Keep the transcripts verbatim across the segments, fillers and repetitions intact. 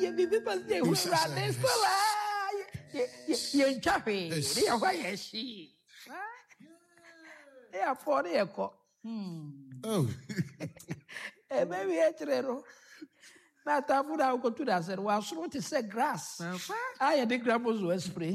ye bibi pas ye hura ne sola. Ye ye nchafe. Ye wa ye shi. Ye afọ ne yeko. Oh. E baby e trero. Na tafu da ko tu da ser wa so to say grass. Ah ye de gramos o spray.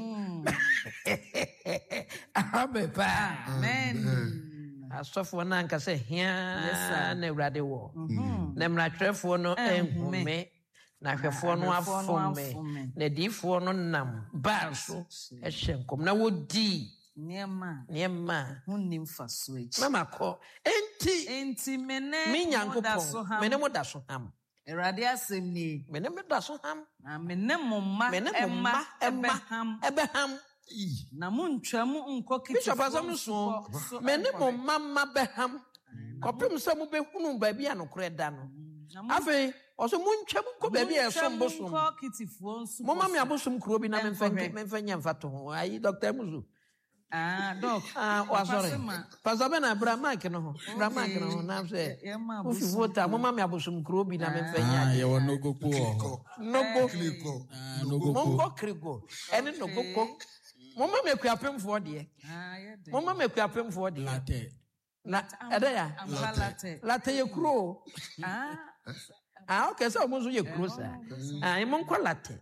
Amen pa. Amen. Asofo na nka se hia na Awurade wo. Na mratwerefo no enhume. Na hwefo no afome. Na difo no nam ba so e hyenkom na wodi Niema. Niema. Hunnim faso echi. Mama ko. Enti. Enti mene. Me nyankopon. Mene mo da so ham. Erade asem ni. Mene me da so ham. Na mene mo ma. Mene mo ma. Ebe ham. Ebe ham. Na mo ntwa mu nko kiti. Bishop asam so. Mene mo ma ma be ham. Kopem se mo be hunu ba bia no kore da no. Afi, oso mo ntwa mu ko ba bia so mbosom. Nko kitifo nso. Mo ma me abosom kuro bi na me mfa me mfa nya mfa to. Ayi Doctor Muzu. Ah, doc. Ah, oh, sorry. Pastor Bena Brahmak no. Brahmak no na say. Ofi vota mo ma me abosom kuro bi na me mfa nya. Ah, ye wo no go ko. No go kriko. Ah, no go. Mo go kriko. Ene no go ko. Mo ma me kuapemfo de. Ah, ye de. Mo ma me kuapemfo de. Latte. La ede ya. Latte. Latte ye kuro. Ah. Ah, okay, so mo so ye kuro sa. Ah, e mo nko latte.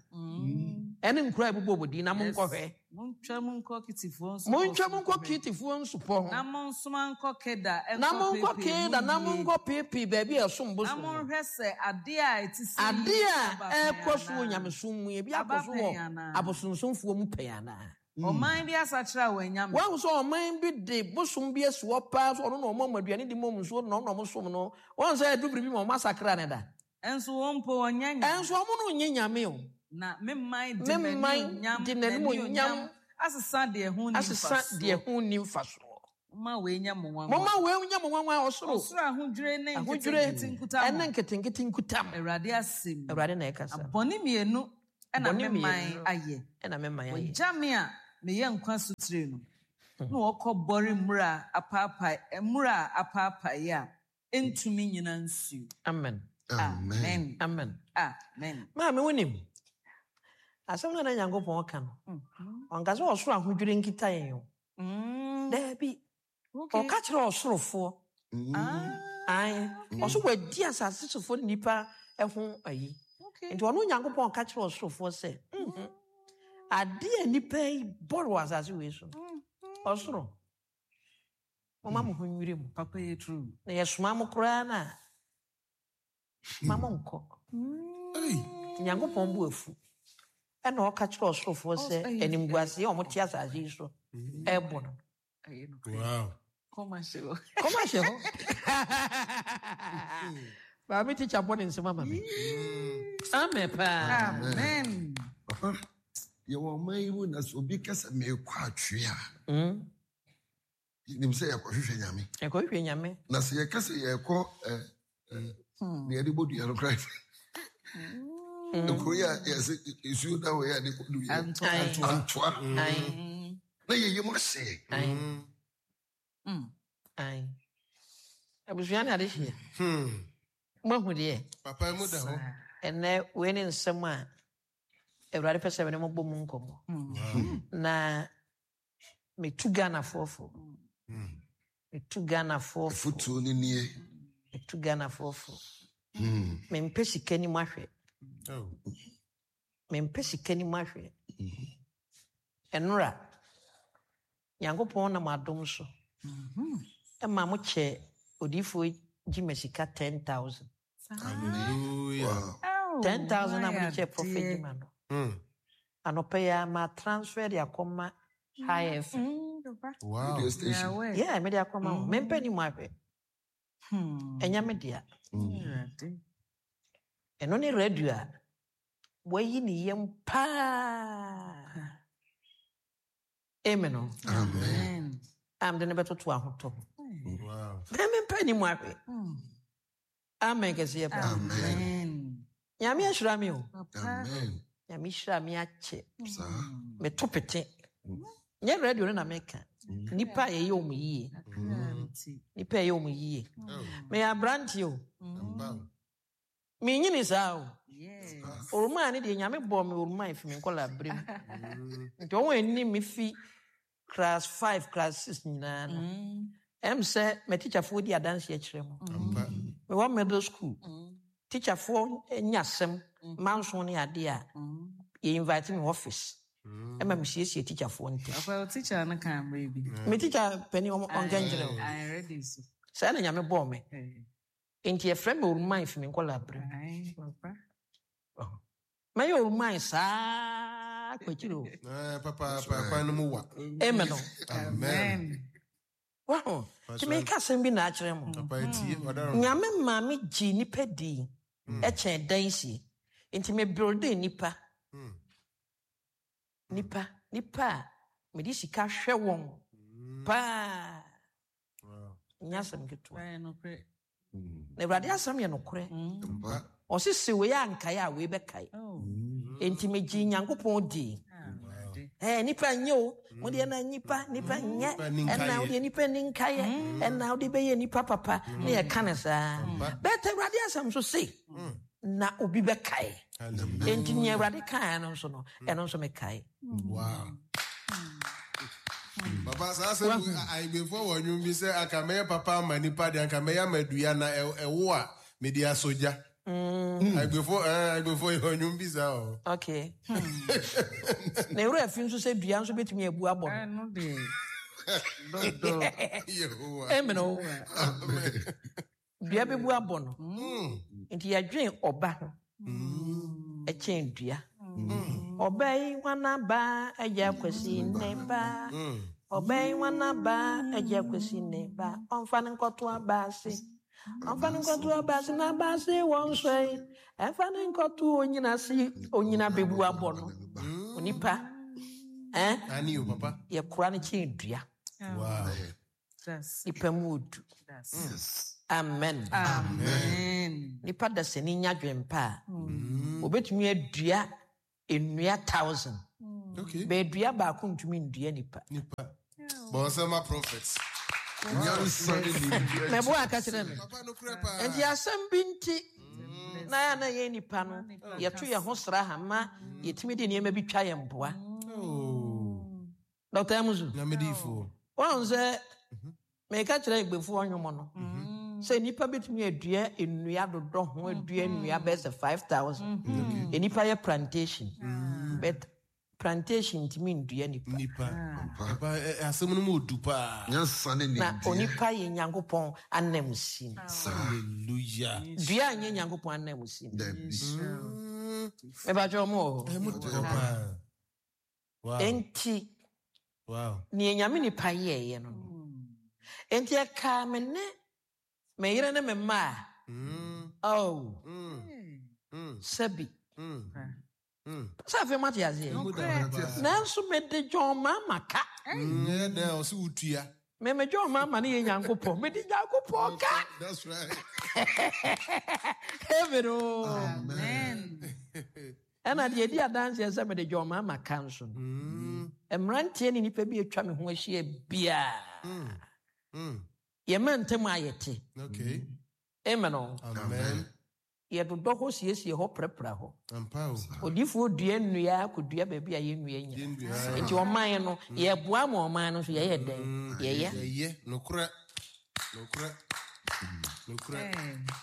Ene nkura ebubo bodi na mo nko hwe. Mo ntwa mu nko kitifo nso. Mo ntwa mu nko kitifo nso po. Na mo nsoma nko keda. Na mo nko keda, na mo nko pepe baby esombo so. Na mo hwe se ade a etisi. Ade a ekoso nyamesum mu e bi akoso wo. Abosonsomfo mu peyana. Oman bi asachira wanyam. Wa so oman bi de bosom bi eso pa so no no mo maduane di mom so no no mo som no. Won say dubri bi mo masakra ne da. Enso won po onyanya. Enso mo no nyanyame o. Na me mai de nyam. De nanu nyam. Asesa de hu ni faso. Asesa de hu ni faso. Ma we nya mo nwan. Mama we nya mo nwan osoro. Osoro ahudwire ne nketenkutam. Ene nketenkutam. Awurade asem. Awurade na ekasa. Boni mienu ena me mai aye. Ena me mai aye. Jame a me ye nkwa sutire no. Na wokobori mura apapa mura apapa ya entumi nyina nsu. Amen. Amen. Amen. Amen. Ma me wonim. Asem na Nyankopon ka no. Onka so osoro ahodwire nkita yen yo. Mm. Da bi. Okay. Oka kire osorofo. Ah. Ai. Oso wadi asase sofo nipa ehun ayi. Okay. Nti ono Nyankopon ka kire osorofo se. Mhm. Ade nipa yi boro asase we so. Osoro. Mama mo honwire mu. Papa ye true. Na yesoma mo kura na. Mama nko. Hey. Nyankopon bu afu. Ena o ka kire osorofo se enimguase o mo ti asase so. Ebo no. Wow. Commercial. Commercial. Ba mi teacher born in mama me. Amen pa. Amen. Ye wo mai mu na so bi kasa me kwa atwe a. Mm. Nim say yakohwehwe nyame. Yakohwehwe nyame. Na se ye kasa ye ko eh eh ne de bodu ya no cry. Mm. Ko ya yes isu da we ya de bodu ya. Antwa. Ai. Na ye ye mo se. Ai. Mm. Ai. Abusuani ade hie. Hmm. Mo hu de. Papa mu da ho. Ene we ne nsem a Awurade pese be ne mo bom nkomo. Na me tu Ghana fofo. Mm. Me tu Ghana fofo. Futu ni nie. Me tu Ghana fofo. Mm. Me mpesi kani mahwe. Oh. Me mpesi kani mahwe. Enura. Nyankopon na madom so. Mhm. E ma mo che odifo jimesika ten thousand. Hallelujah. Oh, ten thousand na mo che prophet jimano. Mm. Anope ya ma transfer ya koma high F. Wow. Radio station. Yeah, yeah, me dia koma. Mm. Me mpeni mo ahwe. Hmm. Enya me dia. Mm. Eno ni radio a wayi ni yem pa. Amen. Amen. Am de ne beto to ahoto. Wow. Me mpeni mo ahwe. Amen kesi pa. Amen. Nyame ashira mi o. Amen. Nyame ashira mi ache. Sa. Me topete. Nye radio na meka. Nipa ye yo mu yie. Nipa ye yo mu yie. Me abranti o. Mbang. Me nyini sao. Yes. Oruma ni de nyame bo me oruma ifi me kola brem. Nti won eni me fi class five class six nyina no. Em say me teacher for di adanse a kire mo. Me wa middle school. Teacher for nyasem manso ne ade a. You invite me office. Emma me see see teacher for nti. Afa teacher na kan baby. Me teacher penny on ganjere. I ready so. Say na nyame bo me. Enti e friend me oruma ifi me kola brem. Ai papa. My old mind, sir. Papa, Papa, no more. Amen. Amen. Wow. To make us be natural. Yaman, mammy, Genie Peddy. A chain daisy. Into me building nipper. Nipper, nipper. Medici cash share one. Pa. Yasam get to no credit. Never had some no credit. O sisi we anka ya we bekai. Enti meji Nyankopon di. Eh nipa nyo, mo de na nipa, nipa nye. En na de nipa ninka ye, en na de be ye nipa papa, na ye kana sa. Better Awurade asam so say. Na obi bekai. Enti nye Awurade kan no so no, eno so mekai. Wow. Papa say I before when you be say akameye papa manipa de akameye madua na ewo a media soja. Mm. I before uh, before you knew bizarre. Okay. Ne wura fin so say dua so betumi abu abon. Eh no de. Do do. Amen. Dua be bu abon. Nti ya dwen oba ho. E chen dua. Oba yi wana ba eja kwesi ne ba. Oba yi wana ba eja kwesi ne ba. Onfa nkoto abase. Anfa nkoto abase na abase won swai. Anfa nkoto onyina si onyina bebu abono. Onipa. Eh? Ani o papa. Ye kura ne chen dua. Wow. Yes. Nipa mudu. Yes. Amen. Amen. Nipa da seni nya dwempa. Obetumi adua enua thousand. Okay. Be dua ba ko ntumi ndua nipa. Nipa. But some are prophets. Me bo aka kire me. Enti asem binti na ya na ye nipa no ye to ye ho sra ha ma ye timi de niema bi twa ye mboa. Oh. Doctor Amuzu. Na medifo. Won say me ka kire igbefu onyomo no. Say nipa betumi adua enua dodo ho adua enua be se five thousand. Enipa ye plantation. But plantation timi ndua nipa. Nipa. Papa asem no mo dupa. Nyansa ne ne. Na onipa ye Nyankopon anamusin. Hallelujah. Dua nye Nyankopon anamusin. Me ba jo mo. Wow. Enti. Wow. Ni nyame nipa ye ye no. Enti e ka me ne me yire ne me ma. Oh. Sabi. Safi mati azie. Nanso me de John mama ka. Eh na o si utua. Me me John mama ne Nyankopon. Me di Nyankopon ka. That's right. Heaven. Amen. Ena de di adanse ese me de John mama ka nso. Mm. Emrantie ni nipa bi atwa me ho ahia bia. Mm. Ye mantem ayete. Okay. Amen. Amen. Ye do do ho siesie ho prepra ho. Ampao. Odifo dua nnua kodua ba bia ye nnua nya. Enti oman no ye boa ma oman no so ye ye den. Ye ye. Ye ye. Nokura. Nokura. Nokura.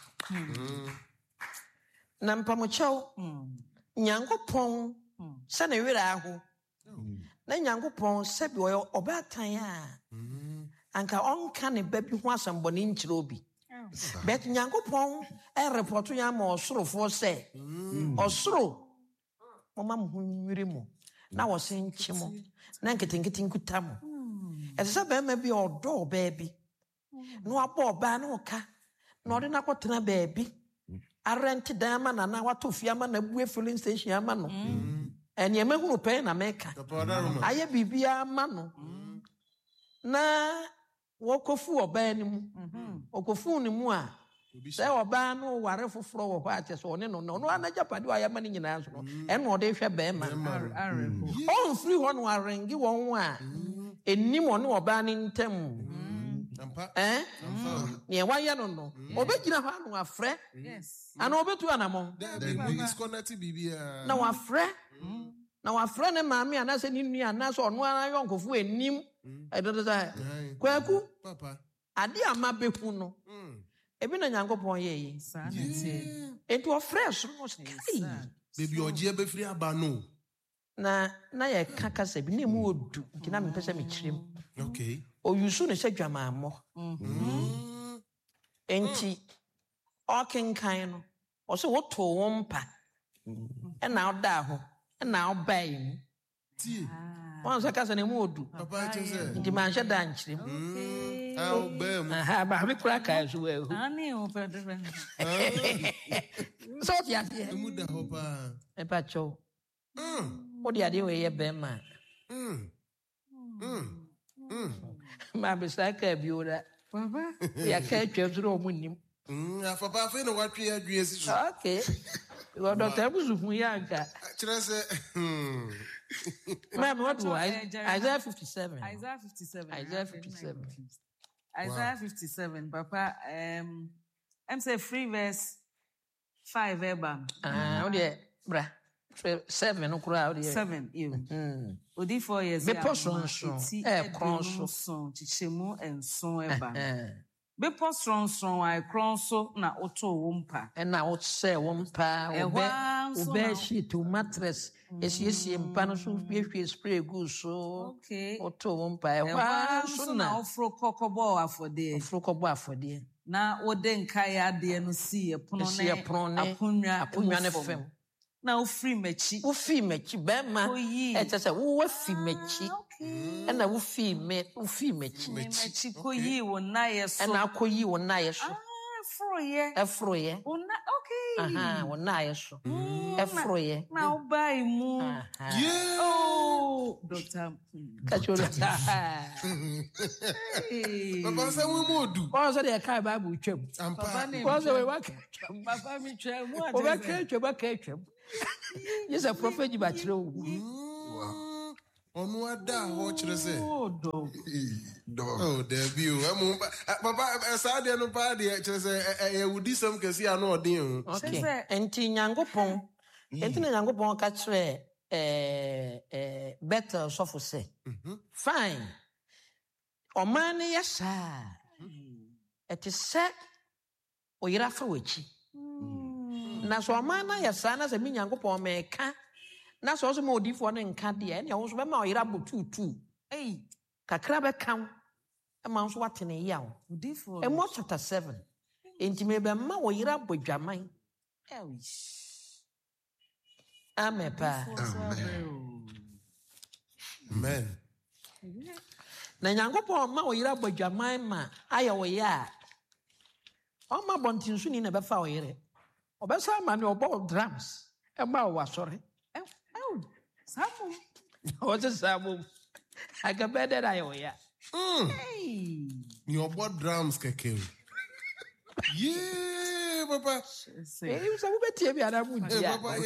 Na mpamochao. Nyankopon se na wira aho. Na Nyankopon se bi oyo obatan a. Anka onka ne ba bi ho asambo ne nkyire obi. Bet Nyankopon e report ya ma osorofo se. Osoro mama mo nwire mo. Na wo se nchi mo. Na nketenkete nkuta mo. E se ba ma bi odo ba bi. No abo ba na oka. Na ode na kwotena ba bi. Arrent dama na na watofia ma na bue filling station ama no. Eni emehunu pe na meka. Aye bibia ama no. Na wokofu oba ni mu. Okofu ni mu a. Se oba no ware foforo wo ho ate so ne no no no anajapade wa yama ni nyina so no. E no de hwe be ma. On free ho no arengi won a. Enim ono oba ni ntem. Eh? Near why you don't know. Obegina Hanu a friend. Yes. And Obetu Anamo. It's connected, baby. Now a friend. Now a friend and mammy and I said in me and that's on one uncle for a nim. I don't know. Kwaku, Papa. I dear my befuno. Even a young boy, ye. Into a fresh Baby, or Jebe free abano. Na na ye kaka se bi na mu odu kina me pese me kirem. Okay. O yusu ne se dwamammo. Mhm. Enti o kenkan no o se wo to wo mpa. E na oda ho. E na obai mu. Ti. Won se kasa ne mu odu. Papa chese. Nti man hye da nkirem. Mhm. Ah bam. Aha ba me kura kai so we hu. Ani o pedro. So ti ade. Emu da ho pa. E pa cho. Mm. What do you do with your bema? Mm. Mm. Mm. My mistake, Buda. Papa, you can't choose the room. Mm. Papa, I know what we are doing. Okay. You are Doctor Buzuyanka. Hmm. Ma'am, what do I? Isaiah fifty-seven. Isaiah fifty-seven. Isaiah fifty-seven. Isaiah fifty-seven. Papa, um, I'm say free verse five. Eba. Ah, oh dear, bra. Seven, no crowd. Seven, you. Hmm. Odi four years. Be person so. Eh, cronso. So, chichemu and so eba. Be person so. I cronso na auto wumpa. And now say wumpa. Obe, obe she to mattress. Yes, yes, yes. Panasu be spray good so. Okay. Auto wumpa. Ewa so na ofro kokobo afode. Ofro kokobo afode. Na ode nkaya de no si epono ne. Si epono ne. Apunwa apunwa ne fem. Na ufri mechi. Ufi mechi bema. Ete se wo fi mechi. E na ufi me ufi mechi. Mechi koyi wo na yeso. E na koyi wo na yeso. Ah, froye. E froye. Ona okay. Aha, wo na yeso. E froye. Na obai mu. Yeah. Oh, Doctor. Kacholo. Papa say we modu. Wọ́n sọ de ka Bible twam. Papa ne. Wọ́n sọ we wa ka. Papa mi twam mu ade. O ba ka twam, ba ka twam. Yes, a prophet ba kire o. Onu ada ho kire se. Oh, do. Oh, there be o. Emu papa esa de no pa de kire se e wudi sam kesi ano odin o. Okay. Enti Nyankopon. Enti na Nyankopon ka kire eh eh better so for say. Fine. Oman ne yesa. Eti se oyira fa wachi. Na so oman na yesa na se mi Nyankopon me ka. Na so so ma odifo ne nka de ne ho so be ma oyira botutu. Eh kakra be kan. E ma so watene ya o. Odifo. E mo chapter seven. Enti me be ma oyira bodwaman. Amen pa. Amen. Na Nyankopon ma oyira bodwaman ma aye oye a. O ma bontinsu ni na be fa oyire. Obesa ma ne obo drums. E ma o wasore. Oh, Samu. What's a Samu? I can bet that I owe ya. Hey. Your board drums keke. Yeah, Papa. Hey, you say we better be at Papa,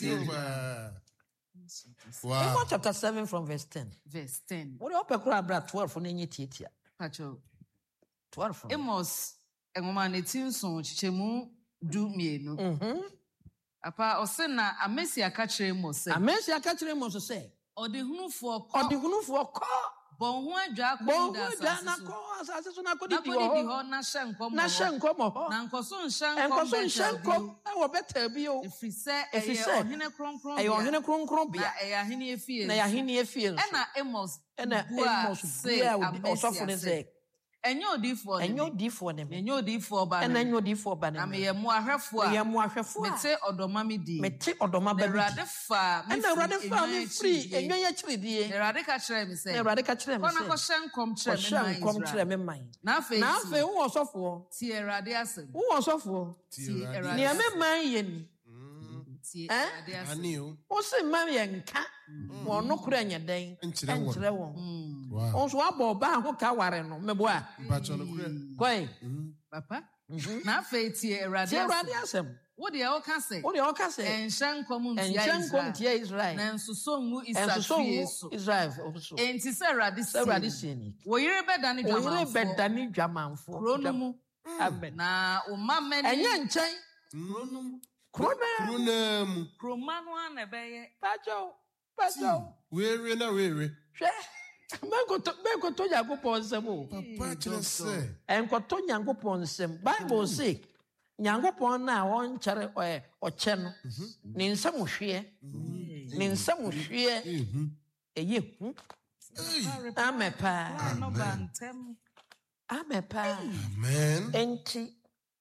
wow. Amos chapter seven from verse ten. Verse ten. What you open crab twelve for any titia? Pacho. Twelve from. Amos, a woman, a tin son, chemu, do me no. Mm-hmm. Apa osena amesi akachire mo se amesi akachire mo se odihunufo ko odihunufo ko bon ho adwa ko bon ho adwa na ko asase so na ko di ho na hye nkomo na hye nkomo ho na nkoso nhye nkomo nkoso nhye nkomo e wo beta bi o efrise eye ohene kronkron eye ohene kronkron bia na eye ahene efie na ahene efie e na Amos e na Amos bia osofo ne se enye odifo ne enye odifo ne enye odifo ba ne enye odifo ba ne na me ye mo ahwefo a ye mo ahwefo a mete odoma mi di mete odoma ba bi Erade fa me Erade fa me free enye ye chiridie Erade ka kire me se Erade ka kire me se kona ko hyenkom kire me man hyenkom kire me man na afa na afa wo osofo ti Erade asem wo osofo ti Erade ni me man ye ni ti Erade asem o se man ye nka wo no kura nya den enkyere won wow. Onso abo ba ho ka ware no mebo a ba cho no kure koi papa na afa ti Erade ti Erade asem What the all can say? What the all can say? And shan come and shan come to Israel. And so so is and so Israel also. And to say radis radisini. We hear better than it. We hear better than it. Jaman for Kronumu. Amen. Na o mama and yan chay. Kronum. Kronum. Kromano anebeye. Pacho. Pacho. We're na we're. Benko to benko to Yakupon semo. Papa just say. And koto Yakupon sem. Bible say. Nyankopon na won kyere o che no ne nsam hwe ne nsam hwe eye hu amepa amepa amen enti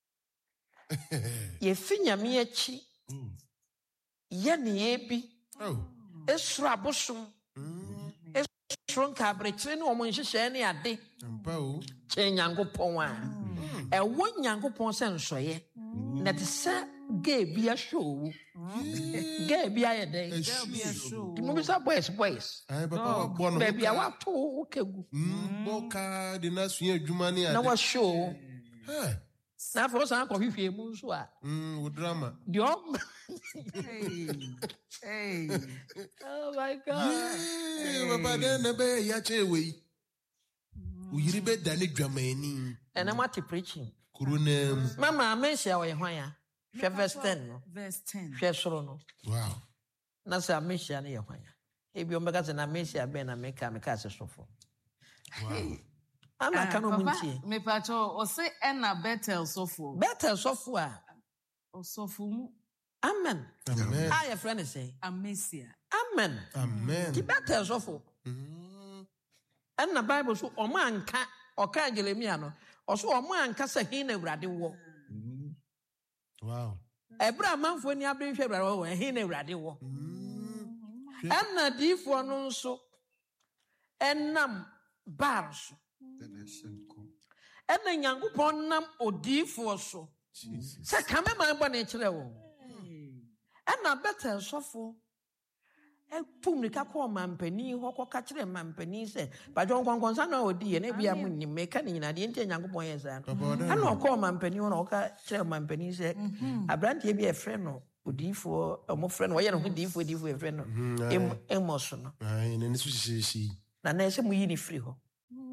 ye finyame achi ye ne ebi oh esuru abosom esuru nkabrekyere ne omo nhyehyɛ ne ade ampa o che Nyankopon a e wo Nyankopon se nsoye na te se gay bi a show gay bi a yede ti mo bi sa boys boys ai papa bo no baby a wa to kegu bo ka de na sua adwuma ne ade na wa show eh na for san ko hwehwe mu nso a mm wo drama dio hey hey oh my god eh papa de na be ya chewe uyiri be dane dwamani and I'm at preaching Kurunum. Mama, Messia, or Yahya. She verse ten. No? Verse ten. She sorono. Wow. Nasa Messia near Yahya. If you make us an Amesia, Ben, and make a Mecasa sofo. Wow. I'm not coming. Me pacho, or say, Anna Bethel sofo. Better software. Or sofumu. Amen. Amen. I, a friend, say, Amesia. Amen. Amen. The better sofo. And the Bible so, or man cat, or can Jeremiano. Also, a man can say he never had the war. Wow. Ebra man for near being favorable and he never had the war. And na di for no so. And nam bars. And then young upon nam or di for so. Say, come my bonnet. And na better so for. E pum ni kakọ mampani ho kọ ka kire mampani se ba jon konkonsa na odi e na bia mu ni meka ni na de ntia Nyankopon ye sa no ana kọ mampani ho na ka kire mampani se abrante bi e frɛ no odifo omo frɛ no ye no odifo odifo e frɛ no em emoso no ai na nisu shishi na na se mu yi ni free ho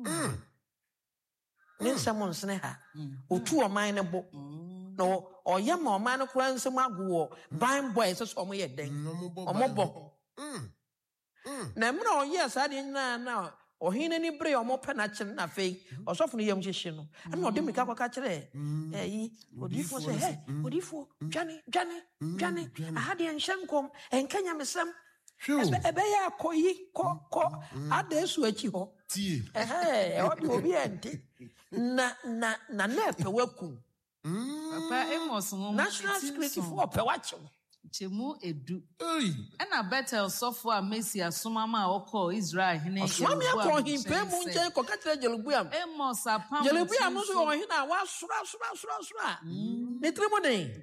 ni nsɛm nsene ha otu ɔman ne bo no ɔyɛ ma ɔman no kura nsɛm ago ban boy se so ɔmo ye den ɔmo bo Mm. Mm. Na mna oye sa de na na ohine ni bre omo pe na kire na fe osofo no yam hyehye no na ode mika kwaka kire eh yi odifo se he odifo dwane dwane dwane aha de nhyenkom enkanya mesam ebe ya akoyi ko ko ada su achi ho tie eh eh ode obi ente na na na na pe waku papa emos no national security for pe wachi Chemu edu. Hey. Ena Bethel sofo a Mesia somama oko Israel hene. Oswami akọ himpe mu nche ko ka kire Jeroboam. Emos apam. Jeroboam no so ohina wa sura sura sura sura. Ne trimo den.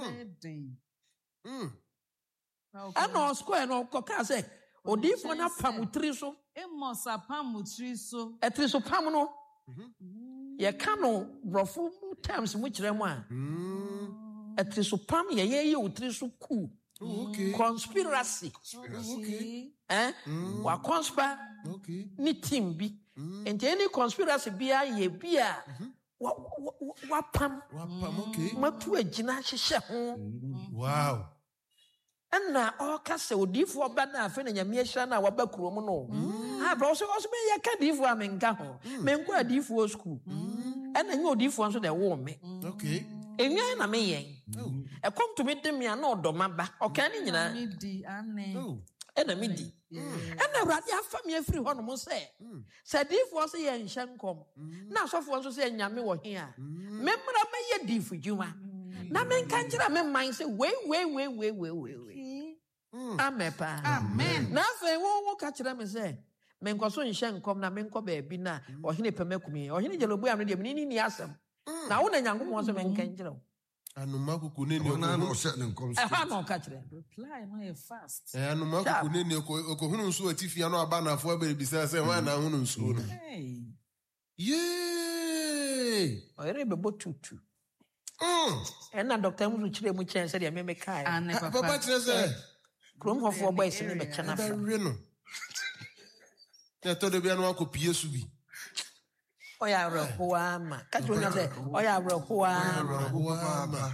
Mm. Ana square no ko ka say odifo na pamutri so. Emos apam mutri so. Etri so pam no. Mhm. Ye ka no brofo times mu kire mu a. Mm. Etri so pam ye ye ye utri so ku. Okay. Conspiracy. Okay. Eh? Mm. Wa conspire. Okay. Ni team bi. Mm. And any conspiracy bia ye bia. Wa wa wa pam. Wa pam okay. Matu agina hyehye ho. Wow. Enna o ka se odifo oba na afa na nyame ahira na wa ba kurom no. Ah bro so so me ye ka difo amenka ho. Me nko adifo school. Enna nye odifo nso de wo me. Okay. Enyan na me yen. E kom to me dem ya na odoma ba. O ka ni nyina. Me di ane. Oh. Enna me di. Enna urade afa me afiri ho no mo se. Se difo so ye nhye nkom. Na asofo nso se nyame wo he a. Me mra me ye difo djuma. Na me nka ngira me man se we we we we we we we. Amen pa. Amen. Na fe wo wo ka kira me se me nkoso nhye nkom na me nko ba bi na o hene pemakumi. O hene Jeroboam no de me ni ni asem. Na wo na Nyankopon so me nka ngira. Anuma kuku ne ne na no se ne nkom. E ha no ka kira. Reply no e fast. Eh anuma kuku ne ne ko ko hunu nso atifia no aba na afo be bisa se wa na hunu nso no. Hey. Yay! O ere be botutu. ɛna dɔkta mu kyerɛ mu kyɛn sɛ deɛ me mekae papa kyerɛ sɛ kurom hɔfoɔ boys ne bɛkyɛ no afa bɛwe no na ɛtɔ da bia no akɔpie so bi ɔyɛ awerɛhoɔ ama ka kyerɛ onya sɛ ɔyɛ awerɛhoɔ ama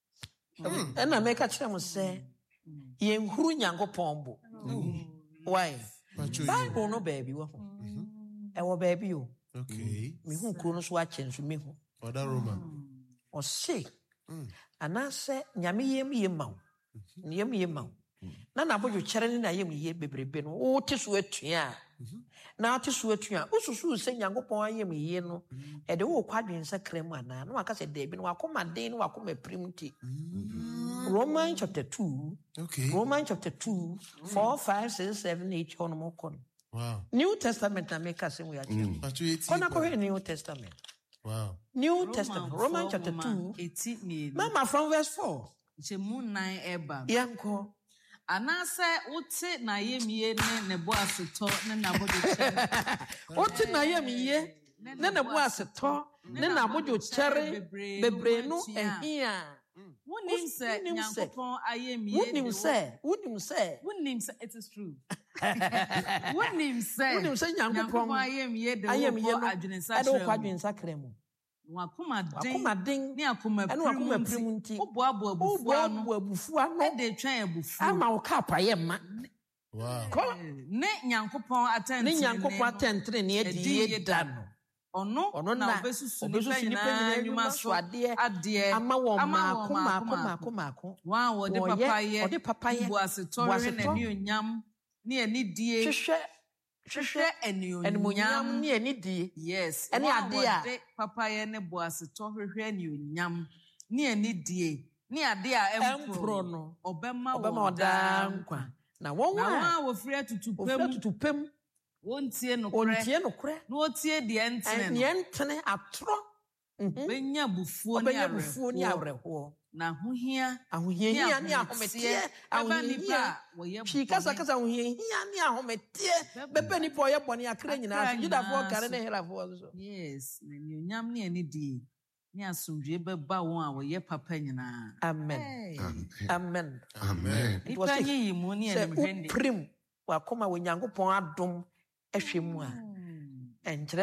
ɛna meka kyerɛ mo sɛ yɛnhuru Nyankopɔn bo why Bible no baabi wɔ ho ɛwɔ baabi o mehu kuro no so akyɛ nso mehu ɔda Roma ɔse anaasɛ Nyame yɛm yɛ ma wo yɛm yɛ ma wo na n'abodwokyɛre ne na yɛm yɛ bebrebe no wote so atua a na wote so atua a wosusu sɛ Nyankopɔn ayɛm yɛ no ɛde wo kɔ adwene nsakra mu anaa na waka sɛ daabi no wakoma den no wakoma pirim nti Romans chapter two okay Romans chapter two four five six seven eight hɔ no mɔkɔ no wow New Testament na meka sɛ wo yɛakyerɛ kɔna kɔhwɛ New Testament wow New Roman Testament four, Romans chapter Roma two eighteen mmienu. mama from verse four Nkyɛmu nnan ɛba. yɛnkɔ Anaasɛ wote n'ayamye ne ne bo asetɔ ne n'abodwokyɛre. wote n'ayamye ne ne bo asetɔ ne n'abodwokyɛre bebree no ɛhi a Wonim sɛ Wonim sɛ- Nyankopɔn ayamye wonim sɛ wonim sɛ Wonim sɛ it is true. Wonim sɛ wonim sɛ Nyankopɔn Nyankopɔn ayamye de wo ayamye kɔ no ɛde wo kɔ adwenesakra mu. adwensakra mu Wakomaden wakomaden ne akoma ɛne wakoma pirim nti woboaboa abufuo ano woboaboa abufuo ano ɛde twɛn abufuo. ama wo ka apayɛ ma wow kɔ Ne Nyankopɔn atɛntene ne Nyankopɔn atɛntere ne adi yie da no ɔno ɔno na na ɔbɛsusu ɔbɛsusu nipa nyinaa nnwuma so adeɛ adeɛ ama wɔn ama maako wɔn maako maako maako maako wɔn a wɔde Wɔyɛ- papayɛ ɔde papayɛ boasetɔ boasetɔ, hwehwɛ n'anionyam ne anidie hwehwɛ hwehwɛ animonyam animonyam ne anidie yes ɛne wɔn a ade a- wɔde papayɛ ne boasetɔ hwehwɛ animonyam ne anidie ne ade a ɛmporo ɛmporo no ɔbɛma ɔbɛma wɔn ɔdaa daa nkwa nkwa na wɔn na wɔn a a wɔfiri atutu ofura pam tutu pam wɔntie nokorɛ ontie nokorɛ na wɔtie deɛ ntene no neɛ ntene atorɔ Mhm. bɛnya bufuo ne ɔbɛnya bufuo ne awerɛhoɔ awerɛhoɔ na ahohia ahohiahia ne ahometeɛ ɛba nipa ahohiahia a wɔyɛ hwii kasakasa ahohiahia ne ahometeɛ bɛbɛ nipa a ɔyɛ bɔne akra nyinaa so Akra Yudafoɔ nyinaa kare so. ne Helafoɔ so yes na anuonyam ne anidie ne asomdwoe bɛba wɔn a wɔyɛ papa nyinaa amen Hey. amen amen It was nipa a- yiyi mu ne sɛ animhwɛ ne wopirim wakoma wɔ Nyankopɔn adom ahwɛ mu a ɛnkyerɛ